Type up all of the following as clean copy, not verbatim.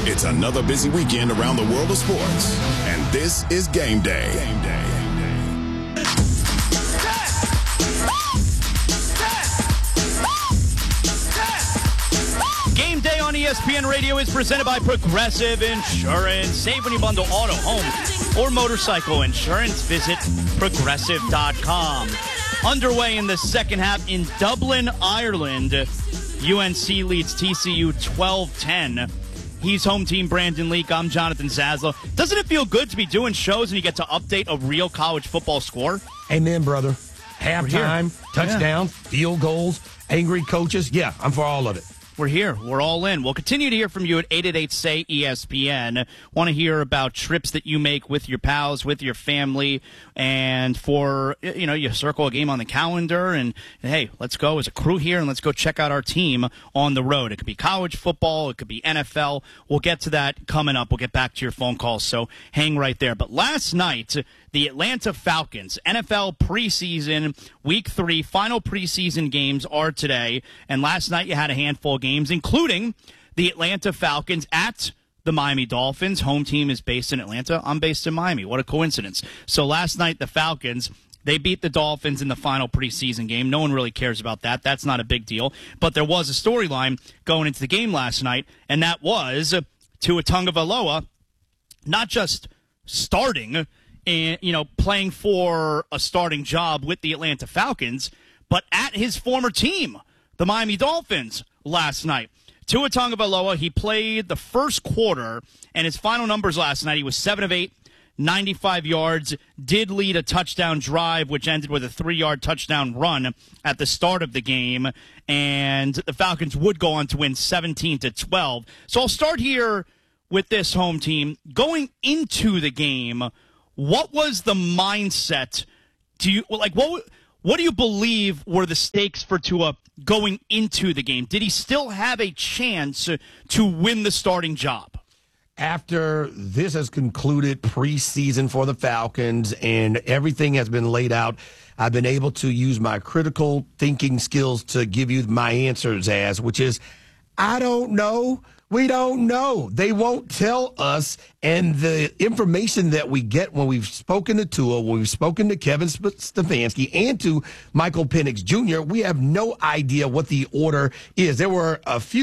It's another busy weekend around the world of sports, and this is Game Day. Game Day. Game Day on ESPN Radio is presented by Progressive Insurance. Save when you bundle auto, home, or motorcycle insurance. Visit Progressive.com. Underway in the second half in Dublin, Ireland. UNC leads TCU 12-10. He's home team Brandon Leak. I'm Jonathan Zaslow. Doesn't it feel good to be doing shows and you get to update a real college football score? Amen, brother. Halftime, touchdowns, field goals, angry coaches. Yeah, I'm for all of it. We're here. We're all in. We'll continue to hear from you at 888-SAY-ESPN. Want to hear about trips that you make with your pals, with your family, and for, you circle a game on the calendar and, hey, let's go as a crew here and let's go check out our team on the road. It could be college football. It could be NFL. We'll get to that coming up. We'll get back to your phone calls, so hang right there. But last night, the Atlanta Falcons, NFL preseason, week 3, final preseason games are today. And last night you had a handful of games, including the Atlanta Falcons at the Miami Dolphins. Home team is based in Atlanta. I'm based in Miami. What a coincidence. So last night the Falcons, they beat the Dolphins in the final preseason game. No one really cares about that. That's not a big deal. But there was a storyline going into the game last night, and that was Tua Tagovailoa not just starting and, playing for a starting job with the Atlanta Falcons, but at his former team, the Miami Dolphins, last night. Tua Tagovailoa, he played the first quarter, and his final numbers last night, he was 7 of 8, 95 yards, did lead a touchdown drive, which ended with a 3-yard touchdown run at the start of the game, and the Falcons would go on to win 17-12. So I'll start here with this home team. Going into the game, what was the mindset? What do you believe were the stakes for Tua going into the game? Did he still have a chance to win the starting job? After this has concluded preseason for the Falcons and everything has been laid out, I've been able to use my critical thinking skills to give you my answers which is, I don't know. We don't know. They won't tell us. And the information that we get when we've spoken to Tua, when we've spoken to Kevin Stefanski and to Michael Penix Jr., we have no idea what the order is. There were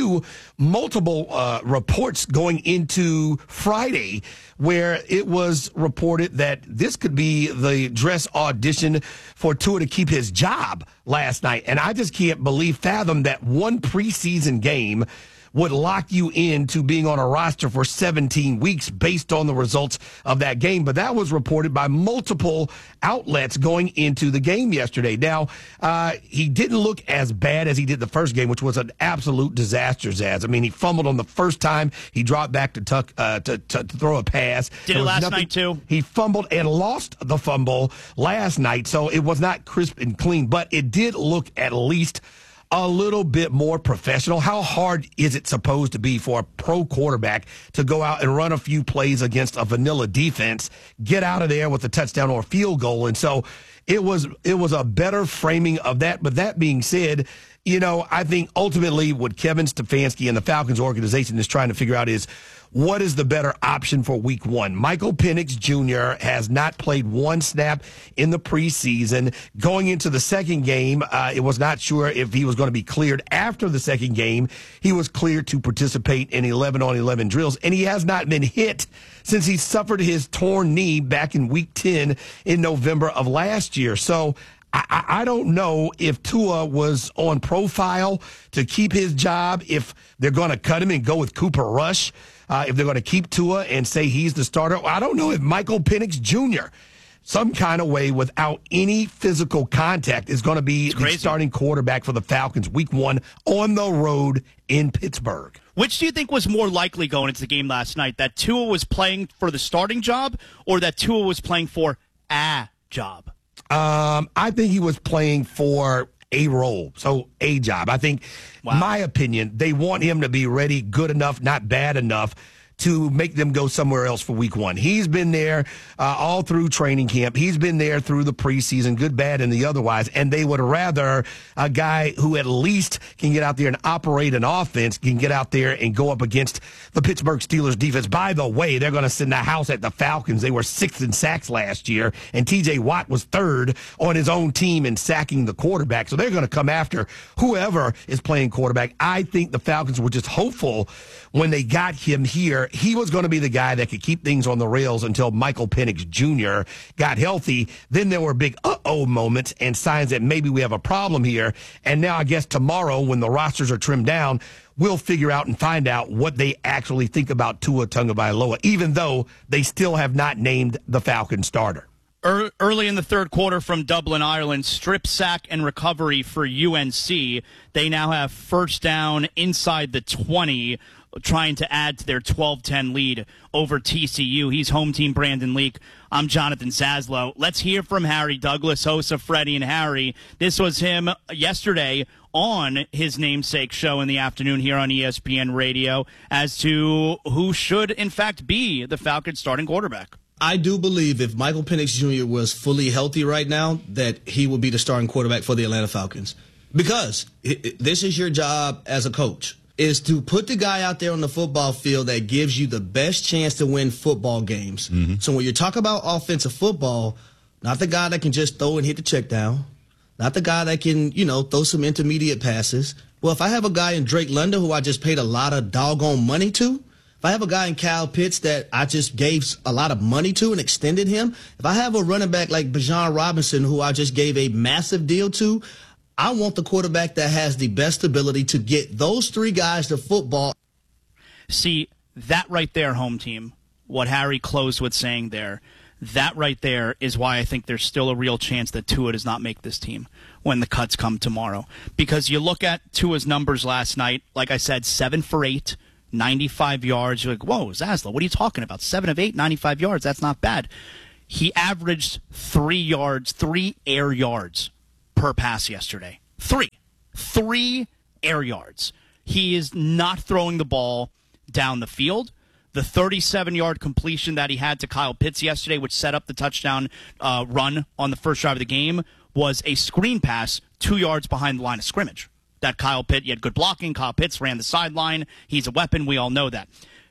multiple reports going into Friday where it was reported that this could be the dress audition for Tua to keep his job last night. And I just can't fathom that one preseason game would lock you into being on a roster for 17 weeks based on the results of that game. But that was reported by multiple outlets going into the game yesterday. Now, he didn't look as bad as he did the first game, which was an absolute disaster, Zaz. I mean, he fumbled on the first time. He dropped back to throw a pass. Did it last night, too? He fumbled and lost the fumble last night, so it was not crisp and clean. But it did look at least a little bit more professional. How hard is it supposed to be for a pro quarterback to go out and run a few plays against a vanilla defense, get out of there with a touchdown or a field goal? And so it was a better framing of that. But that being said, I think ultimately what Kevin Stefanski and the Falcons organization is trying to figure out is, what is the better option for week 1? Michael Penix Jr. has not played one snap in the preseason. Going into the second game, it was not sure if he was going to be cleared. After the second game, he was cleared to participate in 11-on-11 drills, and he has not been hit since he suffered his torn knee back in week 10 in November of last year. So I don't know if Tua was on profile to keep his job, if they're going to cut him and go with Cooper Rush, if they're going to keep Tua and say he's the starter. I don't know if Michael Penix Jr., some kind of way without any physical contact, is going to be the starting quarterback for the Falcons week 1 on the road in Pittsburgh. Which do you think was more likely going into the game last night, that Tua was playing for the starting job or that Tua was playing for a job? I think he was playing for a role, so a job. I think, my opinion, they want him to be ready, good enough, not bad enough, to make them go somewhere else for week one. He's been there all through training camp. He's been there through the preseason, good, bad, and the otherwise, and they would rather a guy who at least can get out there and operate an offense, can get out there and go up against the Pittsburgh Steelers defense. By the way, they're going to send the house at the Falcons. They were 6th in sacks last year, and T.J. Watt was 3rd on his own team in sacking the quarterback. So they're going to come after whoever is playing quarterback. I think the Falcons were just hopeful when they got him here. He was going to be the guy that could keep things on the rails until Michael Penix Jr. got healthy. Then there were big uh-oh moments and signs that maybe we have a problem here. And now I guess tomorrow when the rosters are trimmed down, we'll figure out and find out what they actually think about Tua Tagovailoa, even though they still have not named the Falcon starter. Early in the third quarter from Dublin, Ireland, strip sack and recovery for UNC. They now have first down inside the 20, trying to add to their 12-10 lead over TCU. He's home team Brandon Leak. I'm Jonathan Zaslow. Let's hear from Harry Douglas, host of Freddie and Harry. This was him yesterday on his namesake show in the afternoon here on ESPN Radio as to who should, in fact, be the Falcons' starting quarterback. I do believe if Michael Penix Jr. was fully healthy right now, that he would be the starting quarterback for the Atlanta Falcons. Because this is your job as a coach, is to put the guy out there on the football field that gives you the best chance to win football games. Mm-hmm. So when you talk about offensive football, not the guy that can just throw and hit the check down, not the guy that can, throw some intermediate passes. Well, if I have a guy in Drake London who I just paid a lot of doggone money to, if I have a guy in Kyle Pitts that I just gave a lot of money to and extended him, if I have a running back like Bijan Robinson who I just gave a massive deal to, I want the quarterback that has the best ability to get those three guys to football. See, that right there, home team, what Harry closed with saying there, that right there is why I think there's still a real chance that Tua does not make this team when the cuts come tomorrow. Because you look at Tua's numbers last night, like I said, 7 for 8. 95 yards. You're like, whoa, Zaslow, what are you talking about? 7 of 8, 95 yards. That's not bad. He averaged 3 air yards per pass yesterday. 3 air yards. He is not throwing the ball down the field. The 37-yard completion that he had to Kyle Pitts yesterday, which set up the touchdown run on the first drive of the game, was a screen pass 2 yards behind the line of scrimmage. That Kyle Pitts, he had good blocking. Kyle Pitts ran the sideline. He's a weapon. We all know that.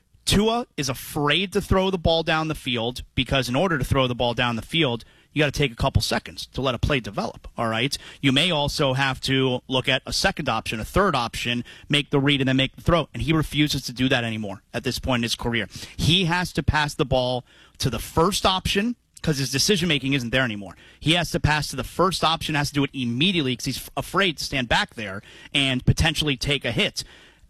Tua is afraid to throw the ball down the field because in order to throw the ball down the field, you got to take a couple seconds to let a play develop, all right? You may also have to look at a second option, a third option, make the read and then make the throw, and he refuses to do that anymore at this point in his career. He has to pass the ball to the first option because his decision-making isn't there anymore. He has to pass to the first option, has to do it immediately because he's afraid to stand back there and potentially take a hit.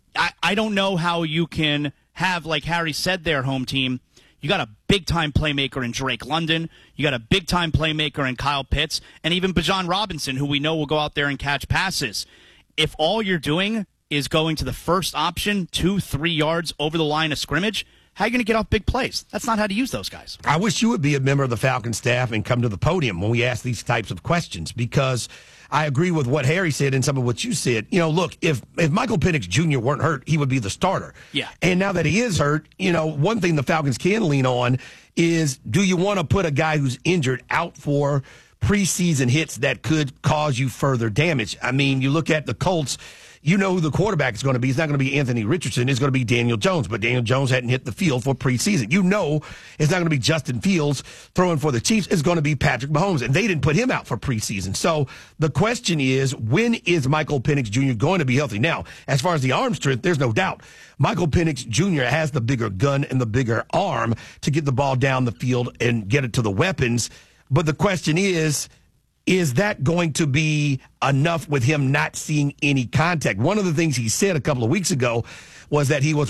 I don't know how you can have, like Harry said there, home team, you got a big-time playmaker in Drake London, you got a big-time playmaker in Kyle Pitts, and even Bijan Robinson, who we know will go out there and catch passes. If all you're doing is going to the first option 2-3 yards over the line of scrimmage, how are you going to get off big plays? That's not how to use those guys. I wish you would be a member of the Falcon staff and come to the podium when we ask these types of questions, because I agree with what Harry said and some of what you said. Look, if Michael Penix Jr. weren't hurt, he would be the starter. Yeah. And now that he is hurt, one thing the Falcons can lean on is, do you want to put a guy who's injured out for preseason hits that could cause you further damage? I mean, you look at the Colts. You know who the quarterback is going to be. It's not going to be Anthony Richardson. It's going to be Daniel Jones. But Daniel Jones hadn't hit the field for preseason. You know it's not going to be Justin Fields throwing for the Chiefs. It's going to be Patrick Mahomes. And they didn't put him out for preseason. So the question is, when is Michael Penix Jr. going to be healthy? Now, as far as the arm strength, there's no doubt. Michael Penix Jr. has the bigger gun and the bigger arm to get the ball down the field and get it to the weapons. But the question is that going to be enough with him not seeing any contact? One of the things he said a couple of weeks ago was that he was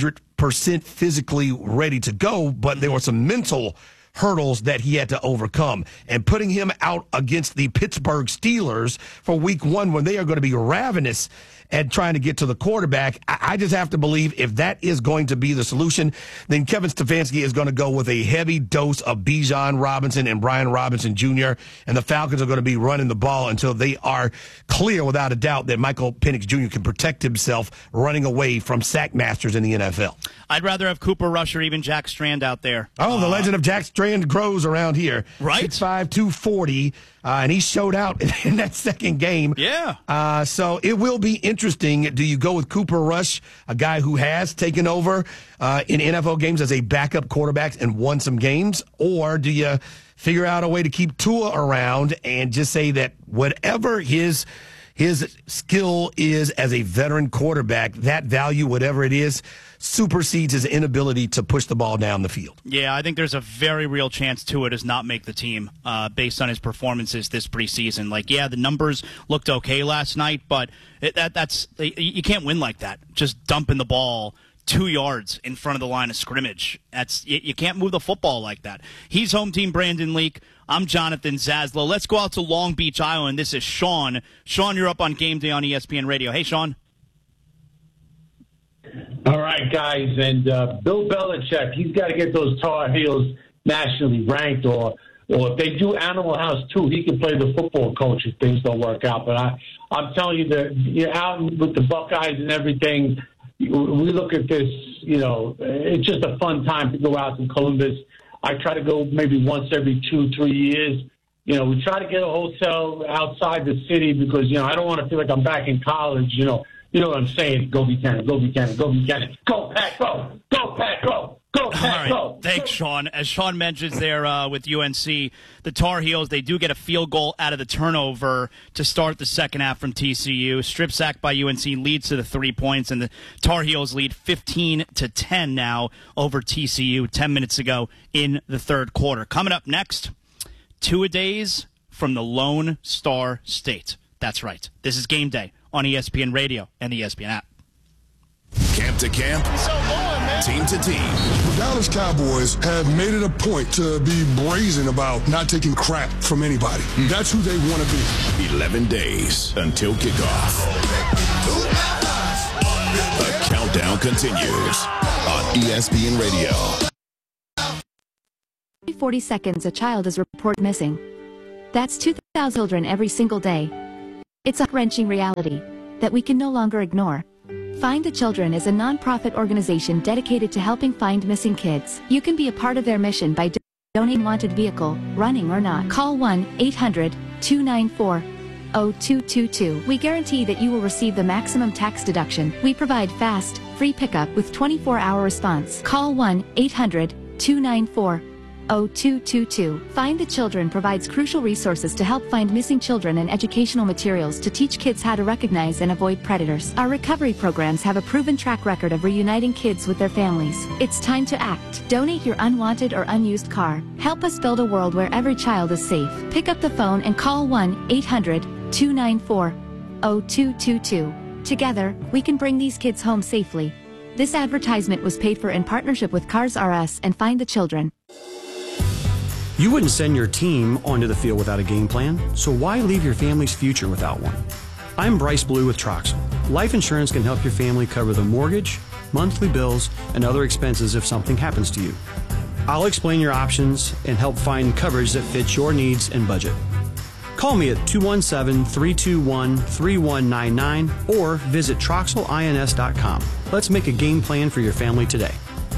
100% physically ready to go, but there were some mental hurdles that he had to overcome. And putting him out against the Pittsburgh Steelers for week one when they are going to be ravenous and trying to get to the quarterback. I just have to believe if that is going to be the solution, then Kevin Stefanski is going to go with a heavy dose of Bijan Robinson and Brian Robinson Jr., and the Falcons are going to be running the ball until they are clear without a doubt that Michael Penix Jr. can protect himself running away from sack masters in the NFL. I'd rather have Cooper Rush or even Jack Strand out there. Oh, the legend of Jack Strand grows around here. Right. 6'5", 240, and he showed out in that second game. Yeah. So it will be interesting. Do you go with Cooper Rush, a guy who has taken over in NFL games as a backup quarterback and won some games, or do you figure out a way to keep Tua around and just say that whatever his skill is as a veteran quarterback, that value, whatever it is, supersedes his inability to push the ball down the field? Yeah, I think there's a very real chance Tua does not make the team based on his performances this preseason. Like, yeah, the numbers looked okay last night, but you can't win like that. Just dumping the ball 2 yards in front of the line of scrimmage. You can't move the football like that. He's home team Brandon Leak. I'm Jonathan Zaslow. Let's go out to Long Beach Island. This is Sean. Sean, you're up on Game Day on ESPN Radio. Hey, Sean. All right, guys, and Bill Belichick, he's got to get those Tar Heels nationally ranked, or if they do Animal House 2, he can play the football coach if things don't work out. But I'm telling you that you're out with the Buckeyes and everything. We look at this, it's just a fun time to go out to Columbus. I try to go maybe once every 2-3 years. We try to get a hotel outside the city because, I don't want to feel like I'm back in college, You know what I'm saying? Go Buchanan, go Buchanan, go Buchanan. Go Pack, go! Go Pack, go! Go Pack, go! All right. Thanks, Sean. As Sean mentions there with UNC, the Tar Heels, they do get a field goal out of the turnover to start the second half from TCU. Strip sack by UNC leads to the 3 points, and the Tar Heels lead 15-10 now over TCU 10 minutes ago in the third quarter. Coming up next, two-a-days from the Lone Star State. That's right. This is Game Day on ESPN Radio and the ESPN app. Camp to camp, team to team. The Dallas Cowboys have made it a point to be brazen about not taking crap from anybody. That's who they want to be. 11 days until kickoff. The countdown continues on ESPN Radio. Every 40 seconds a child is reported missing. That's 2,000 children every single day. It's a wrenching reality that we can no longer ignore. Find the Children is a non-profit organization dedicated to helping find missing kids. You can be a part of their mission by donating wanted vehicle, running or not. Call 1-800-294-0222. We guarantee that you will receive the maximum tax deduction. We provide fast, free pickup with 24-hour response. Call 1-800-294-0222. Find the Children provides crucial resources to help find missing children and educational materials to teach kids how to recognize and avoid predators. Our recovery programs have a proven track record of reuniting kids with their families. It's time to act. Donate your unwanted or unused car. Help us build a world where every child is safe. Pick up the phone and call 1-800-294-0222. Together, we can bring these kids home safely. This advertisement was paid for in partnership with Cars R Us and Find the Children. You wouldn't send your team onto the field without a game plan, so why leave your family's future without one? I'm Bryce Blue with Troxel. Life insurance can help your family cover the mortgage, monthly bills, and other expenses if something happens to you. I'll explain your options and help find coverage that fits your needs and budget. Call me at 217-321-3199 or visit TroxelINS.com. Let's make a game plan for your family today.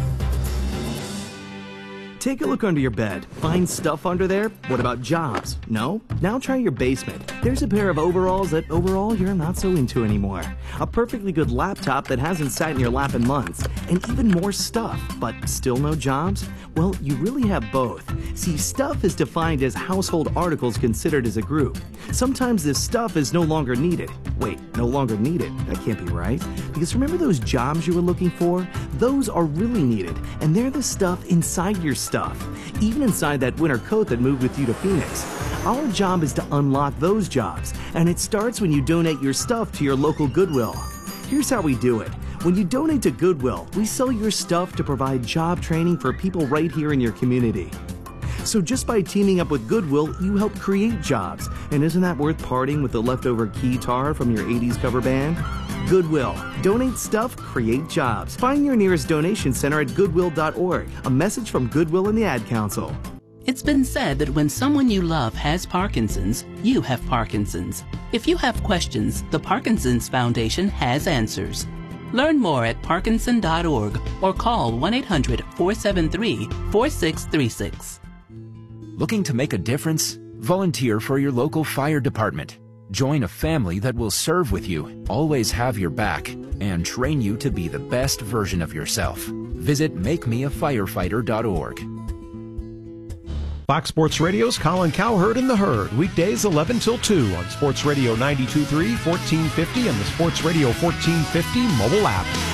Take a look under your bed. Find stuff under there? What about jobs? No? Now try your basement. There's a pair of overalls that overall you're not so into anymore. A perfectly good laptop that hasn't sat in your lap in months. And even more stuff, but still no jobs? Well, you really have both. See, stuff is defined as household articles considered as a group. Sometimes this stuff is no longer needed. Wait, no longer needed? That can't be right. Because remember those jobs you were looking for? Those are really needed, and they're the stuff inside your stuff, even inside that winter coat that moved with you to Phoenix. Our job is to unlock those jobs, and it starts when you donate your stuff to your local Goodwill. Here's how we do it. When you donate to Goodwill, we sell your stuff to provide job training for people right here in your community. So just by teaming up with Goodwill, you help create jobs. And isn't that worth parting with the leftover keytar from your 80s cover band? Goodwill. Donate stuff, create jobs. Find your nearest donation center at goodwill.org. A message from Goodwill and the Ad Council. It's been said that when someone you love has Parkinson's, you have Parkinson's. If you have questions, the Parkinson's Foundation has answers. Learn more at parkinson.org or call 1-800-473-4636. Looking to make a difference? Volunteer for your local fire department. Join a family that will serve with you, always have your back, and train you to be the best version of yourself. Visit makemeafirefighter.org. Fox Sports Radio's Colin Cowherd and the Herd, weekdays 11 till 2 on Sports Radio 92.3, 1450, and the Sports Radio 1450 mobile app.